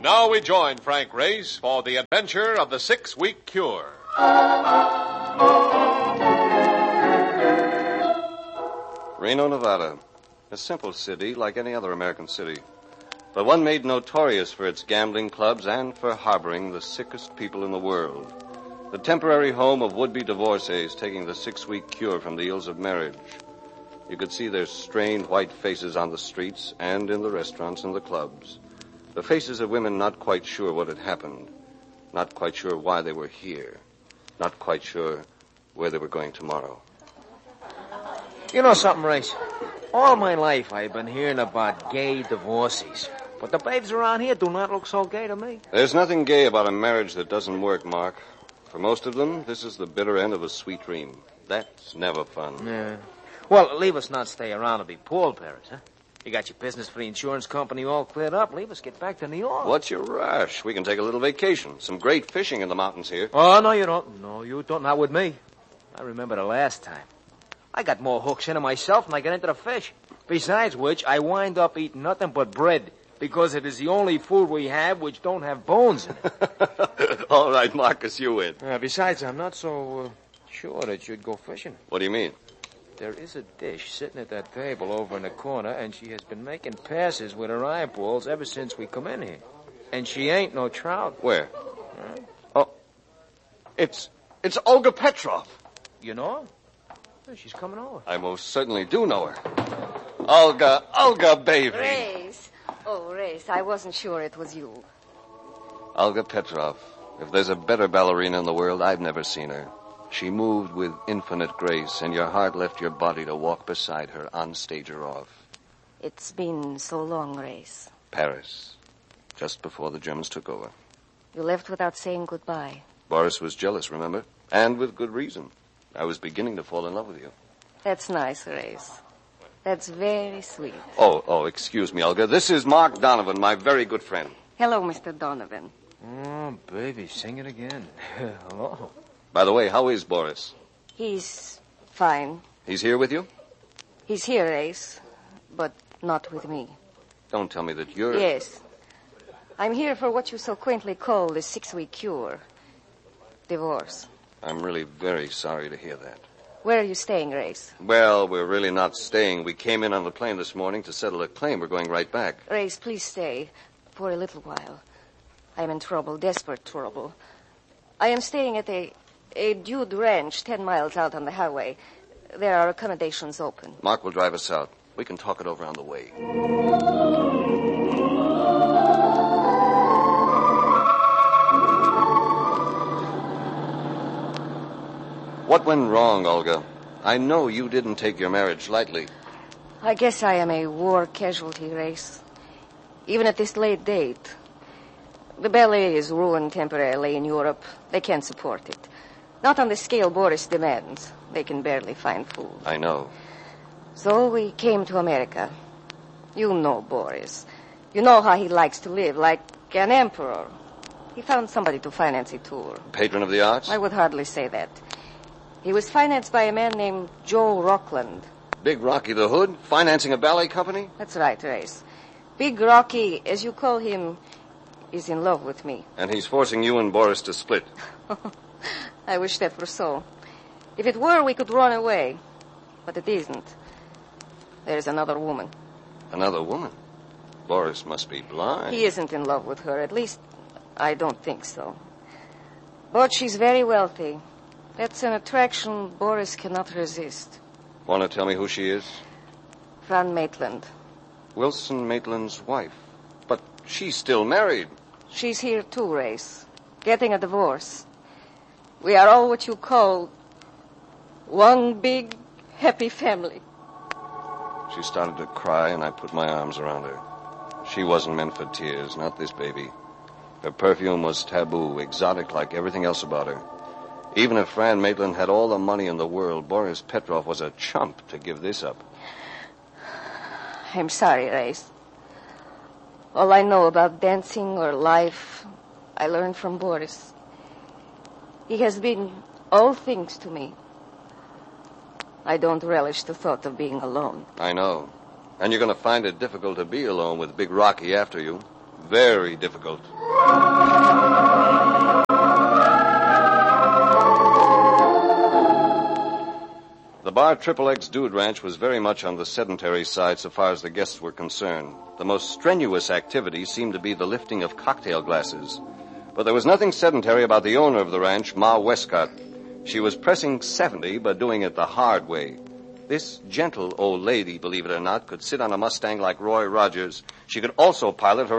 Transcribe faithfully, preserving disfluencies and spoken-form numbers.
now we join Frank Race for the adventure of the six-week cure. Reno, Nevada. A simple city like any other American city, but one made notorious for its gambling clubs and for harboring the sickest people in the world. The temporary home of would-be divorcees taking the six-week cure from the ills of marriage. You could see their strained white faces on the streets and in the restaurants and the clubs. The faces of women not quite sure what had happened, not quite sure why they were here, not quite sure where they were going tomorrow. You know something, Race? All my life I've been hearing about gay divorcees. But the babes around here do not look so gay to me. There's nothing gay about a marriage that doesn't work, Mark. For most of them, this is the bitter end of a sweet dream. That's never fun. Yeah. Well, leave us not stay around and be pallbearers, huh? You got your business for the insurance company all cleared up. Leave us get back to New York. What's your rush? We can take a little vacation. Some great fishing in the mountains here. Oh, no, you don't. No, you don't. Not with me. I remember the last time. I got more hooks into myself than I get into the fish. Besides which, I wind up eating nothing but bread because it is the only food we have which don't have bones in it. All right, Marcus, you win. Uh, besides, I'm not so uh, sure that you'd go fishing. What do you mean? There is a dish sitting at that table over in the corner, and she has been making passes with her eyeballs ever since we come in here. And she ain't no trout. Where? Huh? Oh, it's it's Olga Petrov. You know her? Well, she's coming over. I most certainly do know her. Olga, Olga, baby. Race. Oh, Race, I wasn't sure it was you. Olga Petrov. If there's a better ballerina in the world, I've never seen her. She moved with infinite grace, and your heart left your body to walk beside her, on stage or off. It's been so long, Race. Paris, just before the Germans took over. You left without saying goodbye. Boris was jealous, remember? And with good reason. I was beginning to fall in love with you. That's nice, Race. That's very sweet. Oh, oh, excuse me, Olga. This is Mark Donovan, my very good friend. Hello, Mister Donovan. Oh, baby, sing it again. Hello. By the way, how is Boris? He's fine. He's here with you? He's here, Race, but not with me. Don't tell me that you're... Yes. I'm here for what you so quaintly call the six-week cure. Divorce. I'm really very sorry to hear that. Where are you staying, Race? Well, we're really not staying. We came in on the plane this morning to settle a claim. We're going right back. Race, please stay for a little while. I'm in trouble, desperate trouble. I am staying at a, a dude ranch ten miles out on the highway. There are accommodations open. Mark will drive us out. We can talk it over on the way. What went wrong, Olga? I know you didn't take your marriage lightly. I guess I am a war casualty, Race. Even at this late date. The ballet is ruined temporarily in Europe. They can't support it. Not on the scale Boris demands. They can barely find food. I know. So we came to America. You know Boris. You know how he likes to live, like an emperor. He found somebody to finance a tour. Patron of the arts? I would hardly say that. He was financed by a man named Joe Rockland. Big Rocky the Hood? Financing a ballet company? That's right, Race. Big Rocky, as you call him, is in love with me. And he's forcing you and Boris to split. I wish that were so. If it were, we could run away. But it isn't. There's another woman. Another woman? Boris must be blind. He isn't in love with her. At least, I don't think so. But she's very wealthy. That's an attraction Boris cannot resist. Want to tell me who she is? Fran Maitland. Wilson Maitland's wife. But she's still married. She's here too, Race. Getting a divorce. We are all what you call one big, happy family. She started to cry, and I put my arms around her. She wasn't meant for tears, not this baby. Her perfume was taboo, exotic like everything else about her. Even if Fran Maitland had all the money in the world, Boris Petrov was a chump to give this up. I'm sorry, Race. All I know about dancing or life, I learned from Boris. He has been all things to me. I don't relish the thought of being alone. I know. And you're going to find it difficult to be alone with Big Rocky after you. Very difficult. The bar Triple X Dude Ranch was very much on the sedentary side so far as the guests were concerned. The most strenuous activity seemed to be the lifting of cocktail glasses. But there was nothing sedentary about the owner of the ranch, Ma Westcott. She was pressing seventy, but doing it the hard way. This gentle old lady, believe it or not, could sit on a Mustang like Roy Rogers. She could also pilot her